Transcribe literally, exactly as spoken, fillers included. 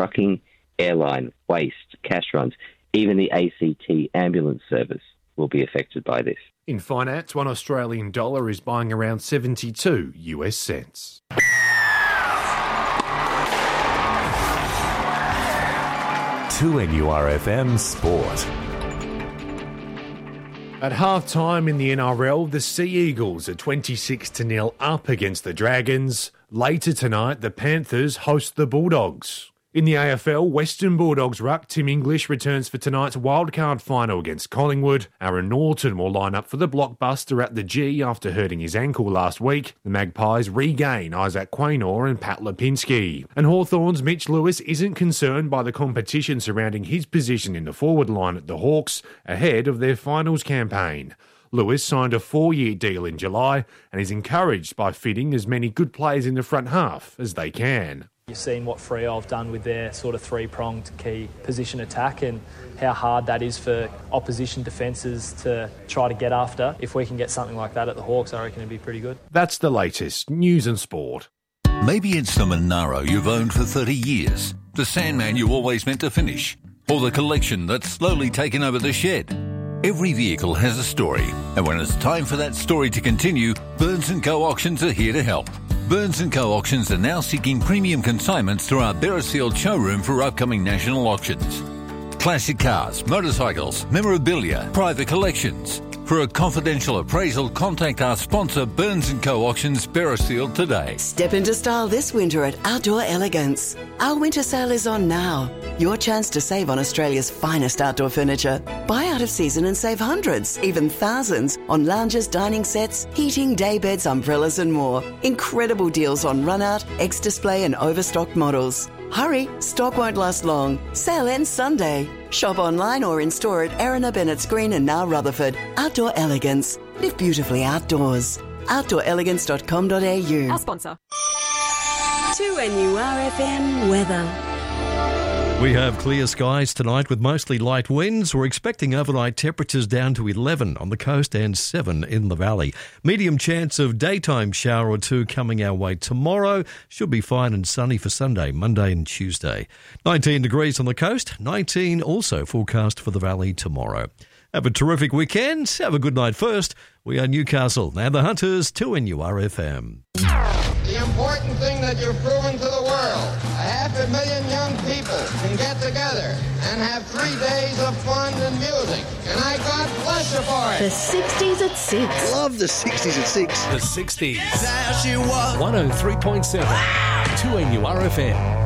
trucking, airline, waste, cash runs, even the A C T ambulance service will be affected by this. In finance, one Australian dollar is buying around seventy-two US cents. two N U R F M Sport. At half-time in the N R L, the Sea Eagles are twenty-six to nil up against the Dragons. Later tonight, the Panthers host the Bulldogs. In the A F L, Western Bulldogs ruck Tim English returns for tonight's wildcard final against Collingwood. Aaron Norton will line up for the blockbuster at the G after hurting his ankle last week. The Magpies regain Isaac Quaynor and Pat Lipinski. And Hawthorn's Mitch Lewis isn't concerned by the competition surrounding his position in the forward line at the Hawks ahead of their finals campaign. Lewis signed a four-year deal in July and is encouraged by fitting as many good players in the front half as they can. You've seen what Freo have done with their sort of three-pronged key position attack and how hard that is for opposition defences to try to get after. If we can get something like that at the Hawks, I reckon it'd be pretty good. That's the latest news and sport. Maybe it's the Monaro you've owned for thirty years, the Sandman you always meant to finish, or the collection that's slowly taken over the shed. Every vehicle has a story, and when it's time for that story to continue, Burns and Co Auctions are here to help. Burns and Co Auctions are now seeking premium consignments through our Beresfield showroom for upcoming national auctions. Classic cars, motorcycles, memorabilia, private collections. For a confidential appraisal, contact our sponsor Burns and Co Auctions Beresfield today. Step into style this winter at Outdoor Elegance. Our winter sale is on now. Your chance to save on Australia's finest outdoor furniture. Buy out of season and save hundreds, even thousands, on lounges, dining sets, heating, daybeds, umbrellas and more. Incredible deals on run-out, X-display and overstocked models. Hurry, stock won't last long. Sale ends Sunday. Shop online or in-store at Erina Bennett's Green and now Rutherford. Outdoor Elegance. Live beautifully outdoors. outdoor elegance dot com dot a u. Our sponsor. two N U R F M weather. We have clear skies tonight with mostly light winds. We're expecting overnight temperatures down to eleven on the coast and seven in the valley. Medium chance of daytime shower or two coming our way tomorrow. Should be fine and sunny for Sunday, Monday and Tuesday. nineteen degrees on the coast, nineteen also forecast for the valley tomorrow. Have a terrific weekend. Have a good night first. We are Newcastle. Now the Hunters, two N U R F M. The important thing that you've proven to the world, a half a million young people can get together and have three days of fun and music. And I God bless you for it. The sixties at six. Love the sixties at six. The sixties. There she was. one oh three point seven. two N U R F M.